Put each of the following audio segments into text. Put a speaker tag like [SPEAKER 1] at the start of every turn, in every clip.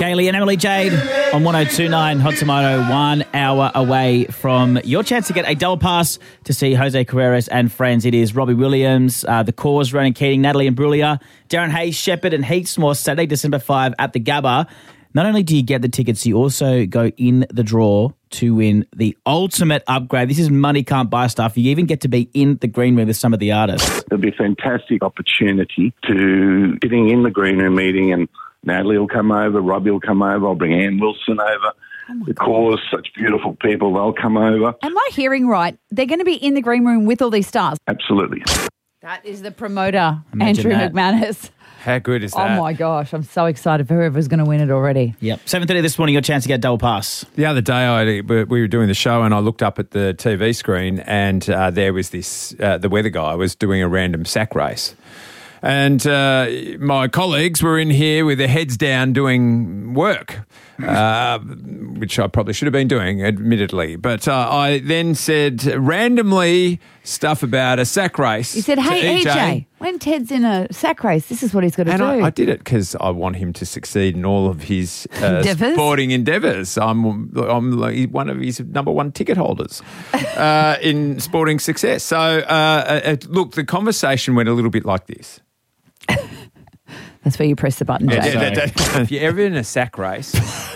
[SPEAKER 1] Gailey and Emily Jade on 102.9 Hot Tomato, 1 hour away from your chance to get a double pass to see Jose Carreras and friends. It is Robbie Williams, The Cause, Ronan Keating, Natalie Imbruglia, Darren Hayes, Shepherd and heaps more Saturday, December 5 at the Gabba. Not only do you get the tickets, you also go in the draw to win the ultimate upgrade. This is money can't buy stuff. You even get to be in the green room with some of the artists.
[SPEAKER 2] It'll be a fantastic opportunity to getting in the green room meeting, and Natalie will come over, Robbie will come over, I'll bring Ann Wilson over. The Cause, such beautiful people, they'll come over.
[SPEAKER 3] Am I hearing right? They're going to be in the green room with all these stars?
[SPEAKER 2] Absolutely.
[SPEAKER 3] That is the promoter,
[SPEAKER 1] Imagine
[SPEAKER 3] Andrew
[SPEAKER 1] that.
[SPEAKER 3] McManus.
[SPEAKER 4] How good is that?
[SPEAKER 3] Oh, my gosh. I'm so excited for whoever's going to win it already.
[SPEAKER 1] Yep. 7:30 this morning, your chance to get a double pass.
[SPEAKER 4] The other day, we were doing the show and I looked up at the TV screen and there was this, the weather guy was doing a random sack race. And my colleagues were in here with their heads down doing work, which I probably should have been doing, admittedly. But I then said randomly stuff about a sack race.
[SPEAKER 3] You said, hey, EJ, when Ted's in a sack race, this is what he's got to do.
[SPEAKER 4] And I did it because I want him to succeed in all of his
[SPEAKER 3] Endeavours?
[SPEAKER 4] sporting endeavours. I'm like one of his number one ticket holders in sporting success. So, look, the conversation went a little bit like this.
[SPEAKER 3] That's where you press the button, Jake.
[SPEAKER 4] If you're ever in a sack race...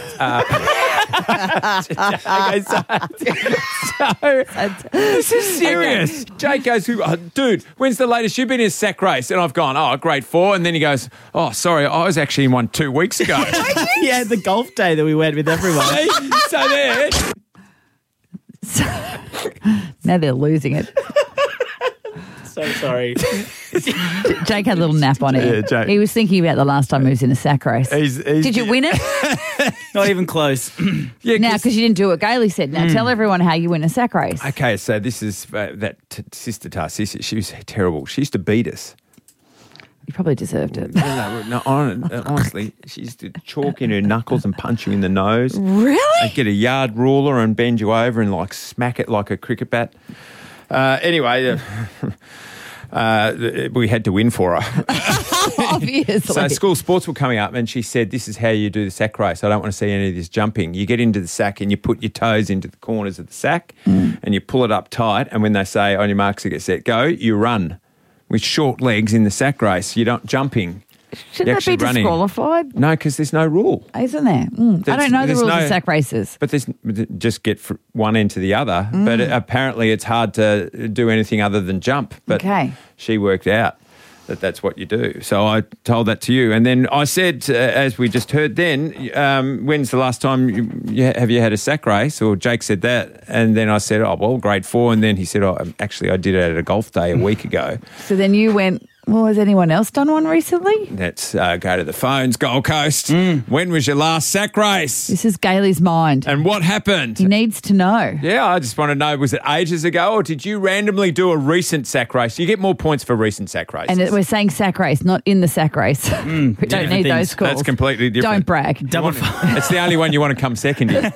[SPEAKER 4] this is serious. Okay. Jake goes, dude, when's the latest you've been in a sack race? And I've gone, grade 4. And then he goes, sorry, I was actually in one 2 weeks ago.
[SPEAKER 1] Yeah, the golf day that we went with everyone.
[SPEAKER 4] So there.
[SPEAKER 3] Now they're losing it.
[SPEAKER 1] So sorry.
[SPEAKER 3] Jake had a little nap on it.
[SPEAKER 4] Yeah, Jake.
[SPEAKER 3] He was thinking about the last time he was in a sack race. Did you win it?
[SPEAKER 1] Not even close.
[SPEAKER 4] Yeah,
[SPEAKER 3] now, because you didn't do what Gailey said. Now, tell everyone how you win a sack race.
[SPEAKER 4] Okay, so this is that sister to us. She was terrible. She used to beat us.
[SPEAKER 3] You probably deserved it.
[SPEAKER 4] No, honestly, she used to chalk in her knuckles and punch you in the nose.
[SPEAKER 3] Really?
[SPEAKER 4] I'd get a yard ruler and bend you over and like smack it like a cricket bat. Anyway, we had to win for her.
[SPEAKER 3] Obviously.
[SPEAKER 4] So school sports were coming up and she said, this is how you do the sack race. I don't want to see any of this jumping. You get into the sack and you put your toes into the corners of the sack and you pull it up tight. And when they say, on your marks, get set, go, you run with short legs in the sack race. You're not jumping.
[SPEAKER 3] Shouldn't that be disqualified?
[SPEAKER 4] No, because there's no rule.
[SPEAKER 3] Isn't there? I don't know the rules of sack races.
[SPEAKER 4] But there's just get from one end to the other. But apparently it's hard to do anything other than jump. But she worked out that that's what you do. So I told that to you. And then I said, as we just heard then, when's the last time have you had a sack race? Or Jake said that. And then I said, grade 4. And then he said, actually, I did it at a golf day a week ago.
[SPEAKER 3] So then you went... Well, has anyone else done one recently?
[SPEAKER 4] Let's go to the phones, Gold Coast. When was your last sack race?
[SPEAKER 3] This is Gailey's mind.
[SPEAKER 4] And what happened?
[SPEAKER 3] He needs to know.
[SPEAKER 4] Yeah, I just want to know, was it ages ago or did you randomly do a recent sack race? You get more points for recent sack races.
[SPEAKER 3] And we're saying sack race, not in the sack race. We don't need those calls.
[SPEAKER 4] That's completely different.
[SPEAKER 3] Don't brag.
[SPEAKER 4] It's the only one you want to come second in.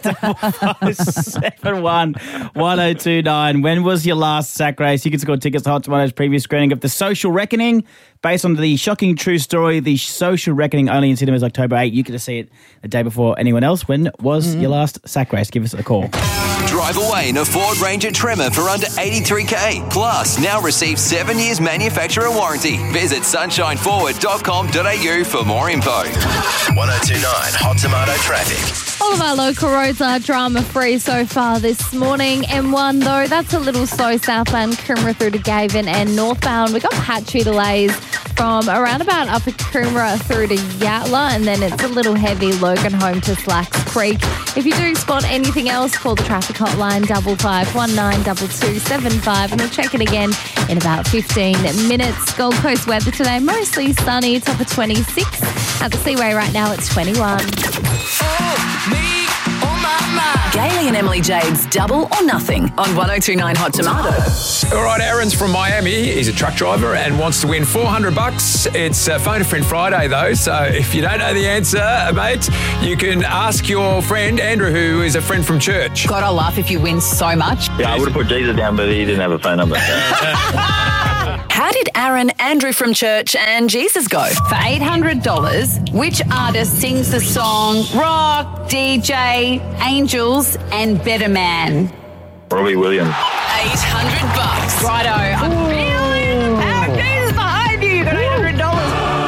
[SPEAKER 1] 71 1029. When was your last sack race? You can score tickets to Hot Tomato's previous screening of The Social Reckoning. Based on the shocking true story, The Social Reckoning, only in cinemas October 8. You get to see it the day before anyone else. When was your last sack race? Give us a call.
[SPEAKER 5] Drive away in a Ford Ranger Tremor for under $83,000. Plus, now receive 7 years manufacturer warranty. Visit sunshineforward.com.au for more info.
[SPEAKER 6] 1029 Hot Tomato Traffic.
[SPEAKER 7] All of our local roads are drama-free so far this morning. M1, though, that's a little slow southbound Coomera through to Gavin and northbound. We've got patchy delays from around about Upper Coomera through to Yatla, and then it's a little heavy Logan home to Slacks Creek. If you do spot anything else, call the traffic hotline 55192275 and we'll check it again in about 15 minutes. Gold Coast weather today, mostly sunny, top of 26. At the Seaway right now, it's 21.
[SPEAKER 8] Gailey and Emily Jade's Double or Nothing on 1029 Hot Tomato.
[SPEAKER 4] All right, Aaron's from Miami. He's a truck driver and wants to win $400. It's Phone a Friend Friday, though, so if you don't know the answer, mate, you can ask your friend, Andrew, who is a friend from church.
[SPEAKER 8] God, I laugh if you win so much.
[SPEAKER 9] Yeah, I would have put Jesus down, but he didn't have a phone number.
[SPEAKER 8] How did Aaron, Andrew from church, and Jesus go?
[SPEAKER 3] For $800, which artist sings the song Rock, DJ, Angels, and Better Man?
[SPEAKER 2] Robbie Williams.
[SPEAKER 8] $800.
[SPEAKER 3] Righto. I'm feeling the power of Jesus behind you. You got $800.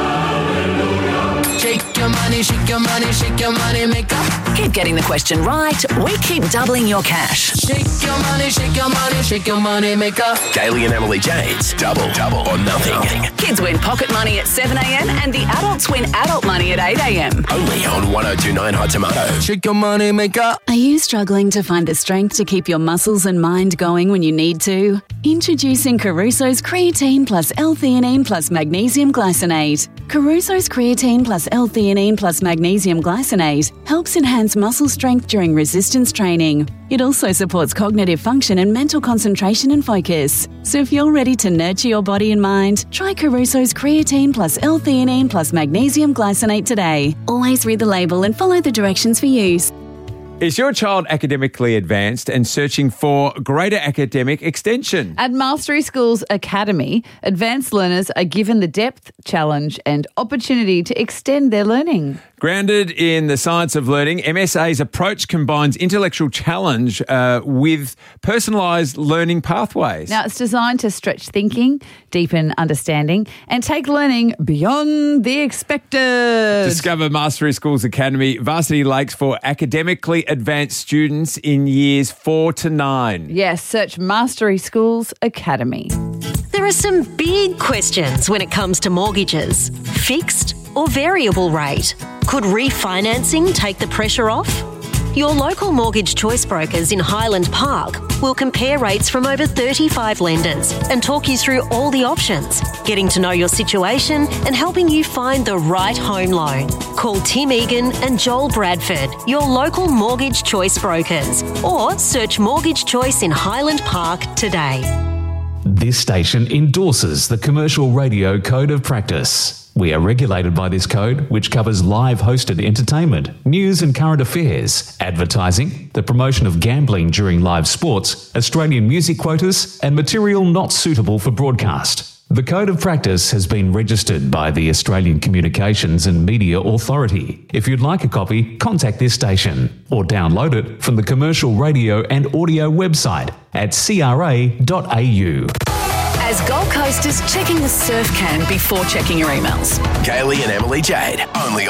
[SPEAKER 9] Shake your money, shake your money, shake your money, make up.
[SPEAKER 8] Keep getting the question right. We keep doubling your cash.
[SPEAKER 9] Shake your money, shake your money, shake your money, make up.
[SPEAKER 6] Gailey and Emily Jade's Double or Nothing.
[SPEAKER 8] Kids win pocket money at 7 a.m. and the adults win adult money at 8 a.m.
[SPEAKER 6] Only on 1029 Hot Tomato.
[SPEAKER 9] Shake your money, make up.
[SPEAKER 10] Are you struggling to find the strength to keep your muscles and mind going when you need to? Introducing Caruso's Creatine Plus L-Theanine Plus Magnesium Glycinate. Caruso's Creatine Plus L-Theanine Plus Magnesium Glycinate helps enhance muscle strength during resistance training. It also supports cognitive function and mental concentration and focus. So if you're ready to nurture your body and mind, try Caruso's Creatine Plus L-Theanine Plus Magnesium Glycinate today. Always read the label and follow the directions for use.
[SPEAKER 4] Is your child academically advanced and searching for greater academic extension?
[SPEAKER 3] At Mastery Schools Academy, advanced learners are given the depth, challenge and opportunity to extend their learning.
[SPEAKER 4] Grounded in the science of learning, MSA's approach combines intellectual challenge with personalised learning pathways.
[SPEAKER 3] Now, it's designed to stretch thinking, deepen understanding and take learning beyond the expected.
[SPEAKER 4] Discover Mastery Schools Academy, Varsity Lakes for academically advanced students in years 4 to 9.
[SPEAKER 3] Yes, search Mastery Schools Academy.
[SPEAKER 11] There are some big questions when it comes to mortgages. Fixed or variable rate? Could refinancing take the pressure off? Your local mortgage choice brokers in Highland Park will compare rates from over 35 lenders and talk you through all the options, getting to know your situation and helping you find the right home loan. Call Tim Egan and Joel Bradford, your local mortgage choice brokers, or search Mortgage Choice in Highland Park today.
[SPEAKER 12] This station endorses the Commercial Radio Code of Practice. We are regulated by this code, which covers live hosted entertainment, news and current affairs, advertising, the promotion of gambling during live sports, Australian music quotas, and material not suitable for broadcast. The Code of Practice has been registered by the Australian Communications and Media Authority. If you'd like a copy, contact this station or download it from the Commercial Radio and Audio website at cra.au.
[SPEAKER 8] As Gold Coasters checking the surf can before checking your emails.
[SPEAKER 6] Gailey and Emily Jade, only